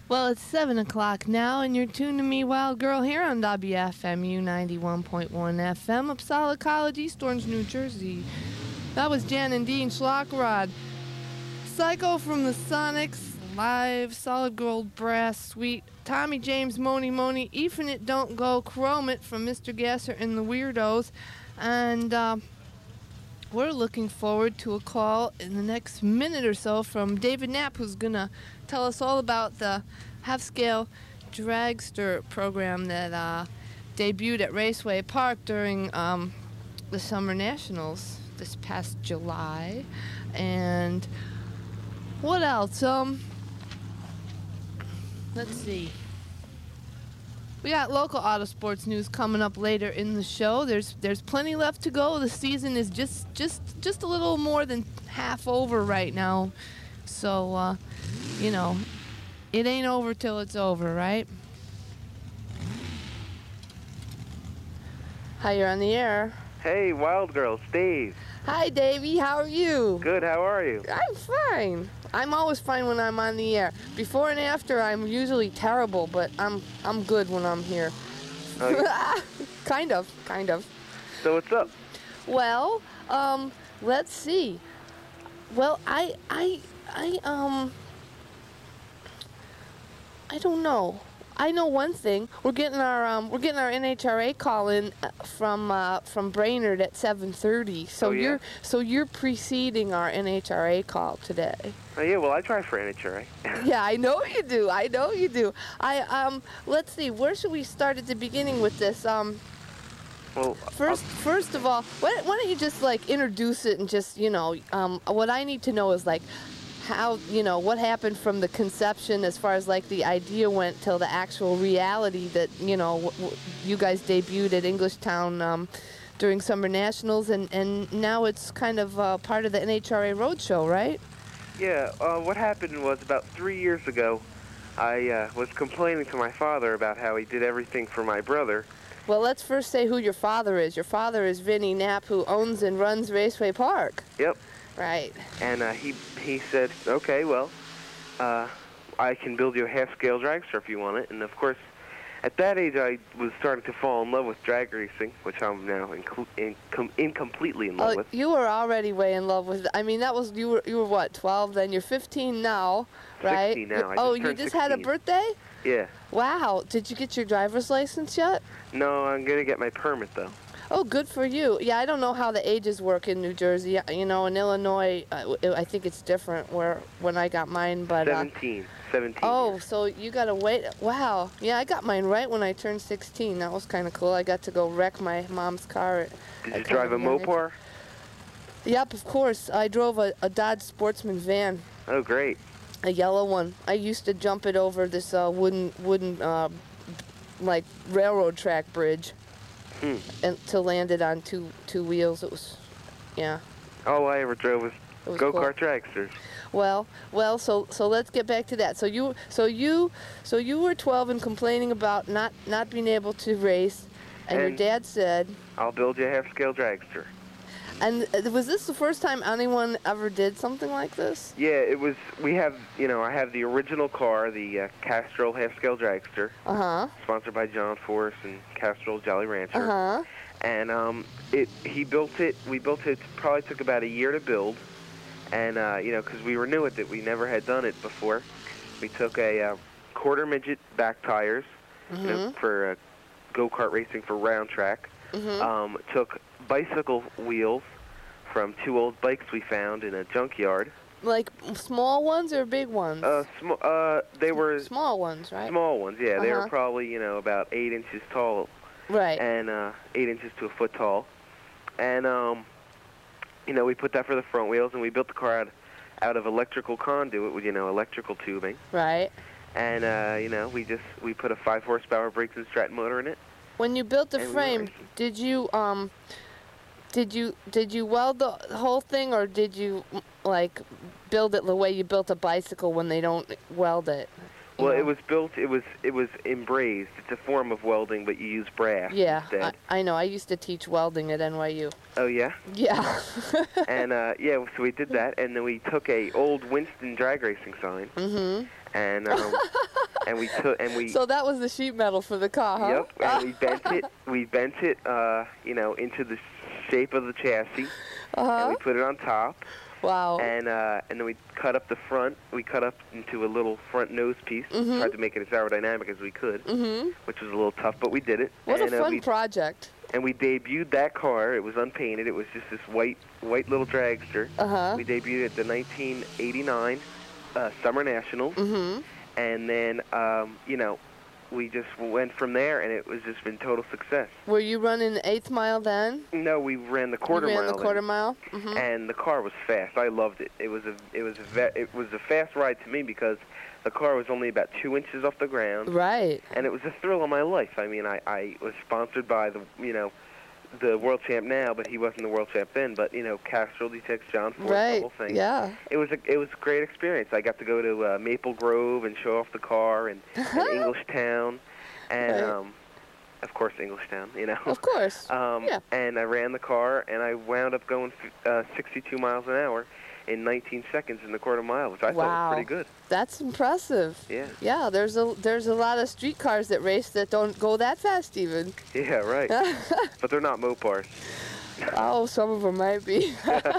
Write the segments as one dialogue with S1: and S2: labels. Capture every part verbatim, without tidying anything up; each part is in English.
S1: Well, it's seven o'clock now, and you're tuned to me, Wild Girl, here on W F M U ninety-one point one F M, Uppsala College, East Orange, New Jersey. That was Jan and Dean Schlockrod. Psycho from the Sonics, live, Solid Gold Brass Suite. Tommy James, Moni Moni, Even It Don't Go, Chrome It from Mister Gasser and the Weirdos. And uh, we're looking forward to a call in the next minute or so from David Knapp, who's going to tell us all about the half-scale dragster program that uh, debuted at Raceway Park during um, the Summer Nationals this past July. And what else? Um, let's see. We got local auto sports news coming up later in the show. There's there's plenty left to go. The season is just just just a little more than half over right now. So, uh, you know, it ain't over till it's over, right? Hi, you're on the air.
S2: Hey, Wild Girl, Steve.
S1: Hi, Davey. How are you?
S2: Good, how are you?
S1: I'm fine. I'm always fine when I'm on the air. Before and after, I'm usually terrible, but I'm I'm good when I'm here.
S2: Oh, yeah.
S1: Kind of, kind of.
S2: So what's up?
S1: Well, um, let's see. Well, I, I, I, um, I don't know. I know one thing. We're getting our um, we're getting our N H R A call in from uh, from Brainerd at seven thirty. So
S2: oh, yeah?
S1: you're so you're preceding our N H R A call today.
S2: Oh yeah, well I try for N H R A.
S1: Yeah, I know you do. I know you do. I um, let's see. Where should we start at the beginning with this? Um,
S2: well,
S1: first,
S2: I'll...
S1: first of all, why, why don't you just like introduce it and just you know, um, what I need to know is like. How, you know, what happened from the conception as far as like the idea went till the actual reality that, you know, w w you guys debuted at Englishtown um, during Summer Nationals and, and now it's kind of uh, part of the N H R A Roadshow, right?
S2: Yeah, uh, what happened was about three years ago, I uh, was complaining to my father about how he did everything for my brother.
S1: Well, let's first say who your father is. Your father is Vinnie Knapp, who owns and runs Raceway Park.
S2: Yep.
S1: Right.
S2: And uh, he he said, okay, well, uh, I can build you a half-scale dragster if you want it. And of course, at that age, I was starting to fall in love with drag racing, which I'm now inco incom incompletely in love
S1: oh,
S2: with.
S1: You were already way in love with. I mean, that was you were you were what, twelve? Then you're fifteen now, right?
S2: sixteen now. I
S1: oh,
S2: just
S1: you just
S2: sixteen.
S1: had a birthday?
S2: Yeah.
S1: Wow. Did you get your driver's license yet?
S2: No, I'm gonna get my permit though.
S1: Oh, good for you. Yeah, I don't know how the ages work in New Jersey. You know, in Illinois, uh, I think it's different where when I got mine, but uh,
S2: seventeen. seventeen.
S1: Oh,
S2: years.
S1: so you got to wait. Wow. Yeah, I got mine right when I turned sixteen. That was kind of cool. I got to go wreck my mom's car. At,
S2: Did
S1: at
S2: you drive a Mopar?
S1: Yep, of course. I drove a, a Dodge Sportsman van.
S2: Oh, great.
S1: A yellow one. I used to jump it over this uh, wooden, wooden, uh, like railroad track bridge.
S2: Hmm.
S1: And to land it on two two wheels. It was, yeah.
S2: All I ever drove was,
S1: was
S2: go-kart
S1: cool.
S2: dragsters.
S1: Well, well, so so let's get back to that. So you so you so you were twelve and complaining about not not being able to race, and, and your dad said,
S2: "I'll build you a half-scale dragster."
S1: And was this the first time anyone ever did something like this?
S2: Yeah, it was. We have, you know, I have the original car, the uh, Castrol half-scale dragster.
S1: Uh huh.
S2: Sponsored by John Force and Castrol Jolly Rancher.
S1: Uh huh.
S2: And um, it he built it. We built it. Probably took about a year to build. And uh, you know, because we were new at it, we never had done it before. We took a uh, quarter midget back tires,
S1: mm-hmm.
S2: you know, for uh, go-kart racing for round track.
S1: Mm-hmm.
S2: Um, took bicycle wheels from two old bikes we found in a junkyard.
S1: Like small ones or big ones?
S2: Uh, sm uh, they were
S1: small ones, right?
S2: Small ones, yeah.
S1: Uh-huh.
S2: They were probably, you know, about eight inches tall.
S1: Right.
S2: And uh, eight inches to a foot tall. And um, you know, we put that for the front wheels, and we built the car out, out of electrical conduit with, you know, electrical tubing.
S1: Right.
S2: And uh, you know, we just we put a five horsepower Briggs & Stratton motor in it.
S1: When you built the frame, did you um, did you did you weld the whole thing, or did you like build it the way you built a bicycle when they don't weld it?
S2: Well,
S1: know?
S2: it was built. It was it was embraced. It's a form of welding, but you use brass
S1: yeah,
S2: instead.
S1: I, I know. I used to teach welding at N Y U.
S2: Oh yeah.
S1: Yeah.
S2: And uh, yeah, so we did that, and then we took a old Winston drag racing sign.
S1: Mm-hmm.
S2: And um, and we took and we.
S1: So that was the sheet metal for the car, huh?
S2: Yep, and we bent it. We bent it, uh, you know, into the shape of the chassis,
S1: Uh-huh.
S2: and we put it on top.
S1: Wow.
S2: And uh, and then we cut up the front. We cut up into a little front nose piece.
S1: Mm-hmm.
S2: Tried to make it as aerodynamic as we could,
S1: Mm-hmm.
S2: which was a little tough, but we did it.
S1: What
S2: and,
S1: a
S2: uh,
S1: fun
S2: we,
S1: project.
S2: And we debuted that car. It was unpainted. It was just this white white little dragster.
S1: Uh-huh.
S2: We debuted at the nineteen eighty-nine uh, Summer Nationals.
S1: Mm-hmm.
S2: And then, um, you know, we just went from there, and it was just been total success.
S1: Were you running the eighth mile then?
S2: No, we ran the quarter
S1: you ran
S2: mile.
S1: the quarter
S2: then.
S1: mile? Mm-hmm.
S2: And the car was fast. I loved it. It was a it was a ve- it was a fast ride to me because the car was only about two inches off the ground,
S1: Right.
S2: and it was a thrill of my life. I mean, I I was sponsored by the you know the world champ now, but he wasn't the world champ then. But you know, Castrol, D-Tex, John Ford,
S1: Right.
S2: the whole thing.
S1: Yeah.
S2: It was a it was a great experience. I got to go to uh, Maple Grove and show off the car, and, and Englishtown, and
S1: Right.
S2: um, of course Englishtown. You know.
S1: Of course.
S2: Um,
S1: Yeah.
S2: And I ran the car, and I wound up going uh, sixty-two miles an hour in nineteen seconds in the quarter mile, which I
S1: Wow.
S2: thought was pretty good.
S1: That's impressive.
S2: Yeah.
S1: Yeah, there's a there's a lot of street cars that race that don't go that fast even.
S2: Yeah, right. But they're not Mopars.
S1: Oh, some of them might be.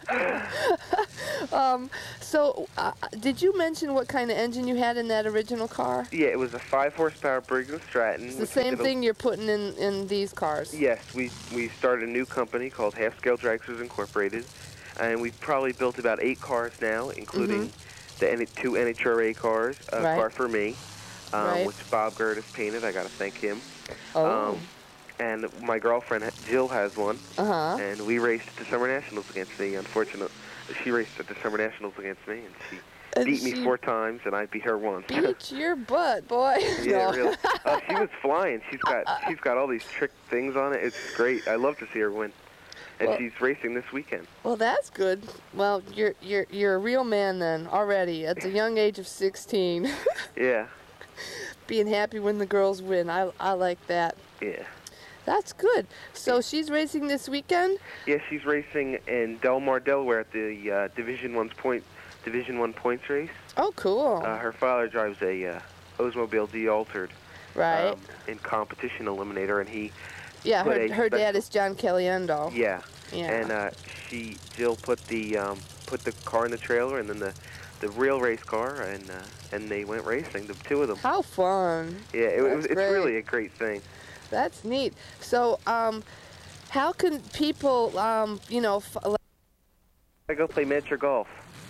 S1: um, so, uh, did you mention what kind of engine you had in that original car?
S2: Yeah, it was a five horsepower Briggs & Stratton.
S1: It's the
S2: which
S1: same
S2: did a-
S1: thing you're putting in, in these cars.
S2: Yes, we we started a new company called Half Scale Dragsters Incorporated, and we've probably built about eight cars now, including the N- two N H R A cars, a
S1: Mm-hmm. Right.
S2: car for me, um,
S1: Right.
S2: which Bob Gertis painted. I got to thank him.
S1: Oh.
S2: Um, and my girlfriend Jill has one,
S1: Uh-huh.
S2: and we raced at the Summer Nationals against me. Unfortunately, she raced at the Summer Nationals against me, and she
S1: And
S2: beat me
S1: she
S2: four times, and I beat her once.
S1: Beat your butt, boy.
S2: Yeah,
S1: No.
S2: really. Oh, she was flying. She's got she's got all these trick things on it. It's great. I love to see her win. And
S1: Well-
S2: she's racing this weekend.
S1: Well, that's good. Well, you're you're you're a real man then already at the young age of sixteen.
S2: Yeah,
S1: Being happy when the girls win. I I like that.
S2: yeah.
S1: That's good. So she's racing this weekend?
S2: Yeah, she's racing in Del Mar, Delaware at the uh, Division One's point Division One points race.
S1: Oh, cool.
S2: Uh, her father drives a uh, Oldsmobile D-Altered
S1: right.
S2: um, in competition eliminator, and he
S1: yeah,
S2: put
S1: her
S2: a
S1: her
S2: special-
S1: dad is John Caliendo.
S2: yeah.
S1: Yeah.
S2: And uh, she Jill put the um, put the car in the trailer, and then the the real race car, and uh, and they went racing, the two of them.
S1: How fun.
S2: Yeah, it, it was,
S1: That's
S2: it's
S1: great.
S2: really a great thing.
S1: That's neat. So, um, how can people, um, you know, f-
S2: I go play miniature golf.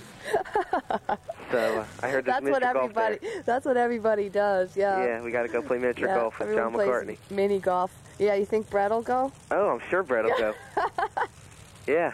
S2: So uh, I heard there's
S1: that's what
S2: miniature golf
S1: everybody
S2: there.
S1: that's what everybody does. Yeah.
S2: Yeah, we got to go play miniature
S1: Yeah,
S2: golf with
S1: everyone
S2: John McCartney.
S1: plays mini golf. Yeah, you think Brett will go?
S2: Oh, I'm sure Brett will go. Yeah.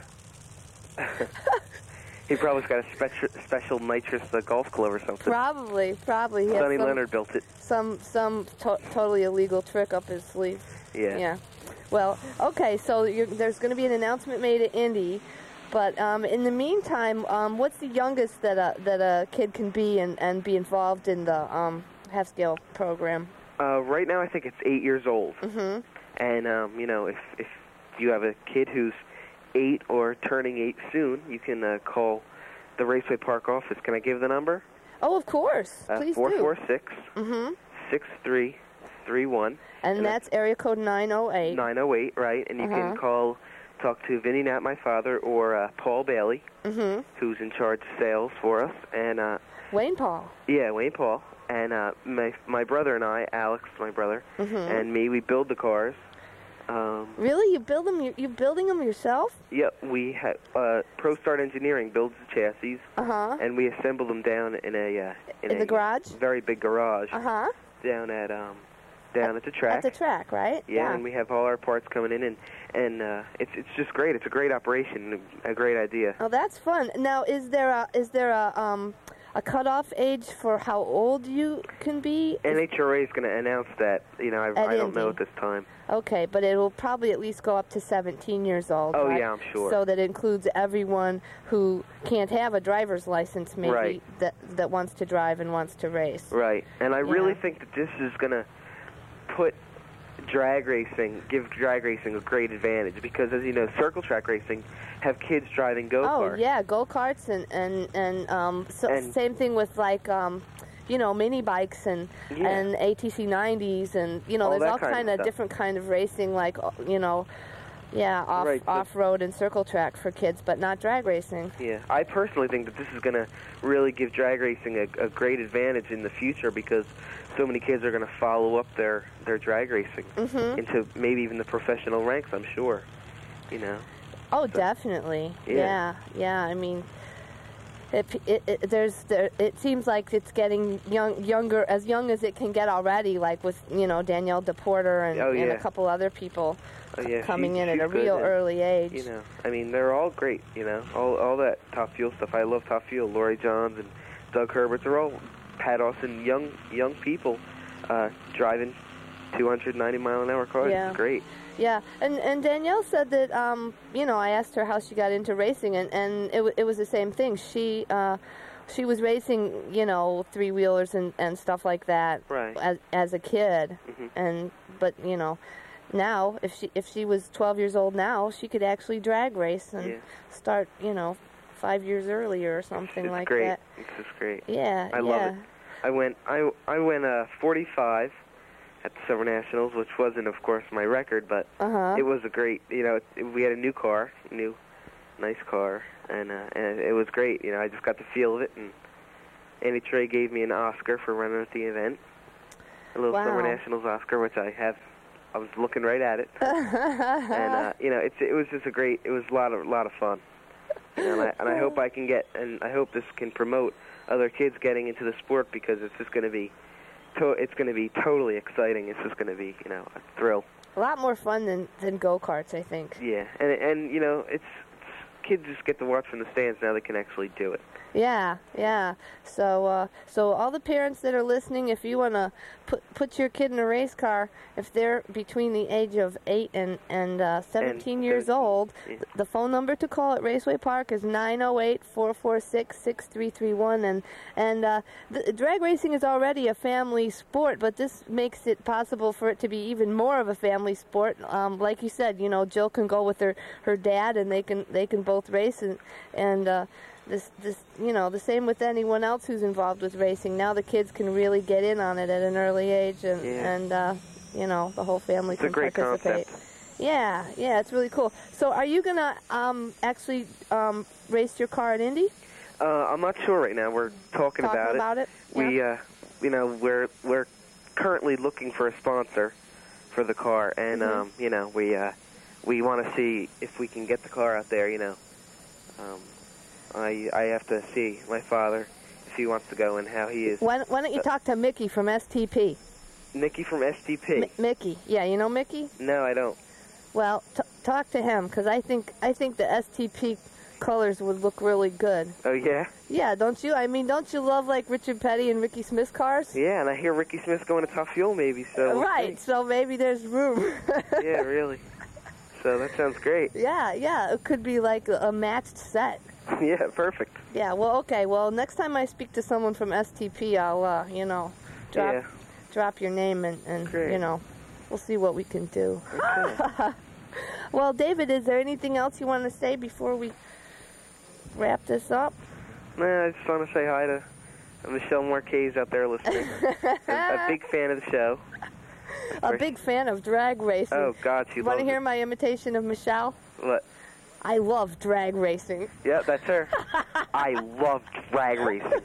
S2: He probably's got a special special nitrous uh, golf glove or something.
S1: Probably, probably. He has
S2: Sonny
S1: some,
S2: Leonard built it.
S1: some some to- totally illegal trick up his sleeve.
S2: Yeah.
S1: Yeah. Well, okay. So you're, there's going to be an announcement made at Indy, but um, in the meantime, um, what's the youngest that a that a kid can be and, and be involved in the um, half scale program?
S2: Uh, right now, I think it's eight years old.
S1: Mm-hmm.
S2: And um, you know, if if you have a kid who's eight or turning eight soon, you can uh, call the Raceway Park office. Can I give the number?
S1: Oh, of course.
S2: Uh,
S1: Please
S2: four
S1: do.
S2: four six
S1: Mm-hmm.
S2: six three three one.
S1: And,
S2: And
S1: that's area code nine oh eight.
S2: nine oh eight, right? And you
S1: Uh-huh.
S2: can call, talk to Vinny Knapp, my father, or uh, Paul Bailey,
S1: Mm-hmm.
S2: who's in charge of sales for us. And uh,
S1: Wayne Paul.
S2: yeah, Wayne Paul. And uh, my my brother and I, Alex, my brother,
S1: Mm-hmm.
S2: and me, we build the cars. Um,
S1: Really? You build them? You you building them yourself?
S2: yep, we have uh, ProStart Engineering builds the chassis,
S1: Uh huh.
S2: and we assemble them down in a uh, in,
S1: In
S2: a
S1: the garage?
S2: very big garage
S1: Uh huh.
S2: down at um down at, the track.
S1: At the track, right?
S2: Yeah, and we have all our parts coming in, and and uh, it's it's just great. It's a great operation, a great idea.
S1: Oh, that's fun. Now, is there a is there a um a cutoff age for how old you can be?
S2: N H R A is going to announce that. You know, I,
S1: At
S2: I don't know
S1: Indy.
S2: at this time.
S1: Okay, but it will probably at least go up to seventeen years old.
S2: Oh
S1: right?
S2: yeah, I'm sure.
S1: So that includes everyone who can't have a driver's license, maybe
S2: Right.
S1: that that wants to drive and wants to race.
S2: Right, and I really
S1: Yeah.
S2: think that this is going to put drag racing, give drag racing a great advantage because, as you know, circle track racing have kids driving go-karts.
S1: Oh yeah, go karts and and and um so
S2: And-
S1: same thing with like um you know, mini bikes and
S2: Yeah.
S1: and A T C nineties and you know,
S2: All
S1: there's
S2: that
S1: all
S2: kind of
S1: kind of
S2: stuff.
S1: different kind of racing, like uh, you know, yeah, off
S2: Right, so-
S1: off road and circle track for kids, but not drag racing.
S2: Yeah, I personally think that this is going to really give drag racing a, a great advantage in the future because so many kids are going to follow up their, their drag racing
S1: Mhm.
S2: into maybe even the professional ranks, I'm sure. You know?
S1: Oh, definitely.
S2: Yeah.
S1: Yeah, yeah. I mean, it, it, it there's there, it seems like it's getting young, younger, as young as it can get already. Like with you know Danielle DePorter and,
S2: Oh,
S1: and
S2: yeah.
S1: a couple other people
S2: Oh, yeah,
S1: coming
S2: she-
S1: in at
S2: she's
S1: a
S2: good,
S1: real
S2: and,
S1: early age.
S2: You know, I mean, they're all great, you know, all all that Top Fuel stuff. I love Top Fuel. Lori Johns and Doug Herbert, they're all Pat Austin, young young people uh, driving two hundred ninety mile an hour cars.
S1: Yeah.
S2: It's great.
S1: Yeah, and and Danielle said that um, you know I asked her how she got into racing, and and it, w- it was the same thing. She uh, she was racing, you know, three wheelers and, and stuff like that
S2: Right.
S1: as as a kid,
S2: Mhm.
S1: and but you know, now if she if she was twelve years old now, she could actually drag race and
S2: Yeah.
S1: start, you know, five years earlier or something
S2: It's
S1: like
S2: great.
S1: that.
S2: It's just great.
S1: Yeah,
S2: I
S1: yeah.
S2: love it. I went I I went uh forty-five at the Summer Nationals, which wasn't of course my record, but
S1: Uh huh.
S2: it was a great, you know, it, we had a new car, new nice car, and uh, and it was great. You know, I just got the feel of it, and Andy Trey gave me an Oscar for running at the event, a little
S1: Wow.
S2: Summer Nationals Oscar, which I have. I was looking right at it, and uh, you know, it's it was just a great. It was a lot of lot of fun, you know, and I, and I hope I can get, and I hope this can promote other kids getting into the sport because it's just going to be, to, it's going to be totally exciting. It's just going to be, you know, a thrill.
S1: A lot more fun than than go karts, I think.
S2: Yeah, and and you know, it's, it's kids just get to watch from the stands now. They can actually do it.
S1: Yeah, yeah. So, uh, so all the parents that are listening, if you want to put put your kid in a race car, if they're between the age of eight and and uh, seventeen years
S2: seventeen,
S1: old,
S2: yeah.
S1: th- the phone number to call at Raceway Park is nine zero eight, four four six, six three three one. And and uh, the, drag racing is already a family sport, but this makes it possible for it to be even more of a family sport. Um, like you said, you know, Jill can go with her her dad, and they can they can both race and and. Uh, This, this, you know, the same with anyone else who's involved with racing. Now the kids can really get in on it at an early age, and
S2: Yeah.
S1: and uh, you know, the whole family
S2: It's
S1: can
S2: a great
S1: participate.
S2: concept.
S1: Yeah, yeah, it's really cool. So, are you gonna um, actually um, race your car at Indy?
S2: Uh, I'm not sure right now. We're talking,
S1: Talking
S2: about,
S1: about
S2: it.
S1: it?
S2: We,
S1: Yeah.
S2: uh, you know, we're we're currently looking for a sponsor for the car, and
S1: Mhm.
S2: um, you know, we uh, we want to see if we can get the car out there. You know, um, I I have to see my father if he wants to go and how he is.
S1: Why, why don't you talk to Mickey from S T P?
S2: Nikki from S T P.
S1: M- Mickey, yeah, you know Mickey?
S2: No, I don't.
S1: Well, t- talk to him because I think I think the S T P colors would look really good.
S2: Oh yeah,
S1: Yeah, don't you? I mean, don't you love like Richard Petty and Ricky Smith's cars?
S2: yeah, and I hear Ricky Smith's going to Top Fuel maybe. So we'll
S1: Right.
S2: see.
S1: So maybe there's room.
S2: Yeah, really. So that sounds great.
S1: Yeah, yeah. It could be like a, a matched set.
S2: Yeah, perfect.
S1: Yeah. Well, okay. Well, next time I speak to someone from S T P, I'll, uh, you know, drop
S2: Yeah.
S1: drop your name and, and
S2: Great.
S1: you know, we'll see what we can do.
S2: Okay.
S1: Well, David, is there anything else you want to say before we wrap this up?
S2: Nah, I just want to say hi to Michelle Marquez out there listening. a, a big fan of the show.
S1: A big fan of drag racing.
S2: Oh, God, she
S1: Want
S2: loves
S1: to hear
S2: it.
S1: my imitation of Michelle?
S2: What?
S1: I love drag racing.
S2: Yeah, that's her. I love drag racing.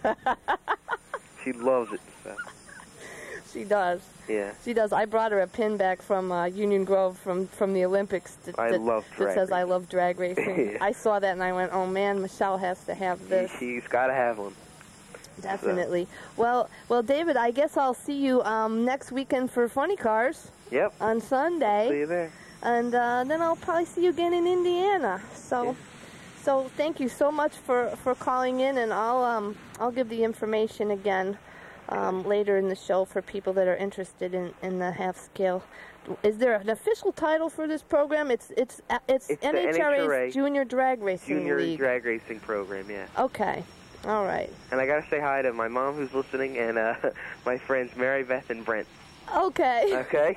S2: She loves it. So.
S1: She does.
S2: Yeah.
S1: She does. I brought her a pin back from uh, Union Grove from, from the Olympics that,
S2: I
S1: that,
S2: love
S1: that
S2: drag
S1: says I
S2: racing.
S1: love drag racing.
S2: Yeah.
S1: I saw that and I went, oh man, Michelle has to have this.
S2: She's got to have one.
S1: Definitely. Well, well, David, I guess I'll see you um, next weekend for Funny Cars
S2: Yep.
S1: on Sunday.
S2: See you there.
S1: And uh, then I'll probably see you again in Indiana. So,
S2: Yeah.
S1: so thank you so much for, for calling in, and I'll um I'll give the information again um, later in the show for people that are interested in, in the half scale. Is there an official title for this program? It's it's uh, it's,
S2: It's the
S1: N H R A's
S2: N H R A
S1: Junior Drag Racing
S2: Junior
S1: League.
S2: drag racing program, yeah.
S1: Okay, all right.
S2: And I got to say hi to my mom who's listening and uh, my friends Mary Beth and Brent.
S1: Okay.
S2: Okay?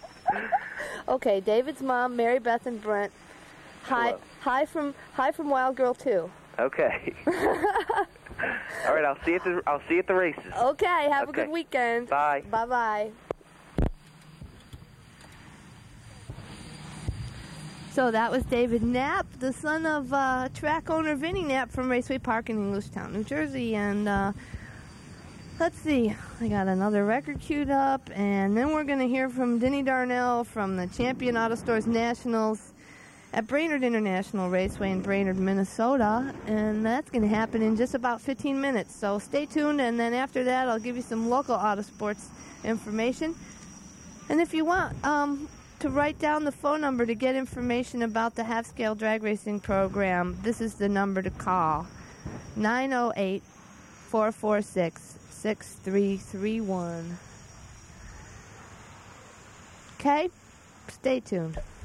S1: Okay. David's mom, Mary Beth and Brent. Hi,
S2: Hello.
S1: hi from hi from Wild Girl Two.
S2: Okay. All right, I'll see you at the I'll see you at the races.
S1: Okay, have
S2: Okay.
S1: a good weekend.
S2: Bye.
S1: Bye-bye. So that was David Knapp, the son of uh, track owner Vinnie Knapp from Raceway Park in Englishtown, New Jersey. And uh, let's see, I got another record queued up, and then we're going to hear from Denny Darnell from the Champion Auto Stores Nationals at Brainerd International Raceway in Brainerd, Minnesota. And that's going to happen in just about fifteen minutes. So stay tuned, and then after that, I'll give you some local auto sports information. And if you want, um... to write down the phone number to get information about the half-scale drag racing program, this is the number to call, nine oh eight, four four six, six three three one. Okay? Stay tuned.